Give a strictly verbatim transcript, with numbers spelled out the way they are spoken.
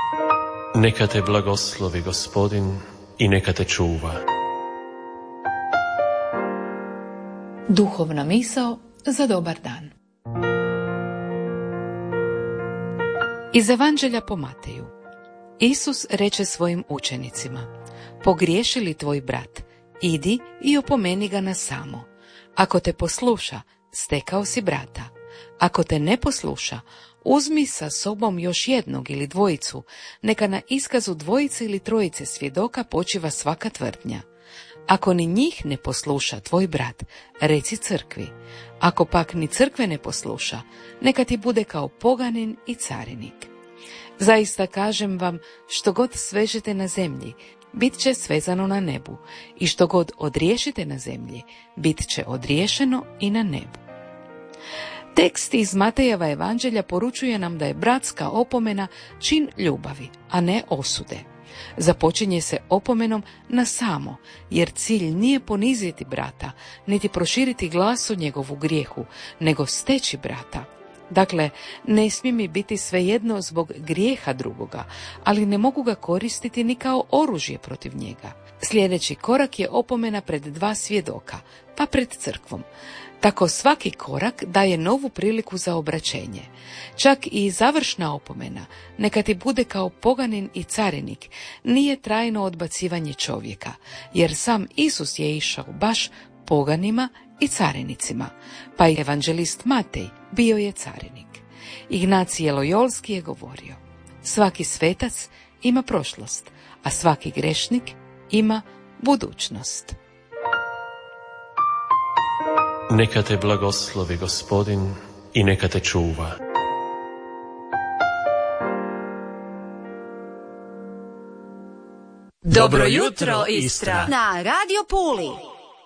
Neka te blagoslovi Gospodin i neka te čuva. Duhovna misao za dobar dan. Iz Evanđelja po Mateju. Isus reče svojim učenicima: pogriješi li tvoj brat, idi i opomeni ga na samo. Ako te posluša, stekao si brata. Ako te ne posluša, uzmi sa sobom još jednog ili dvojicu, neka na iskazu dvojice ili trojice svjedoka počiva svaka tvrdnja. Ako ni njih ne posluša tvoj brat, reci crkvi. Ako pak ni crkve ne posluša, neka ti bude kao poganin i carinik. Zaista kažem vam, što god svežete na zemlji, bit će svezano na nebu, i što god odriješite na zemlji, bit će odriješeno i na nebu. Tekst iz Matejeva evanđelja poručuje nam da je bratska opomena čin ljubavi, a ne osude. Započinje se opomenom na samo, jer cilj nije poniziti brata, niti proširiti glas o njegovu grijehu, nego steći brata. Dakle, ne smije mi biti svejedno zbog grijeha drugoga, ali ne mogu ga koristiti ni kao oružje protiv njega. Sljedeći korak je opomena pred dva svjedoka, pa pred crkvom. Tako svaki korak daje novu priliku za obraćenje. Čak i završna opomena, neka ti bude kao poganin i carinik, nije trajno odbacivanje čovjeka, jer sam Isus je išao baš poganima i carinicima, pa i evanđelist Matej bio je carinik. Ignacije Lojolski je govorio: svaki svetac ima prošlost, a svaki grešnik ima budućnost. Neka te blagoslovi Gospodin i neka te čuva. Dobro jutro, Istra! Na Radio Puli.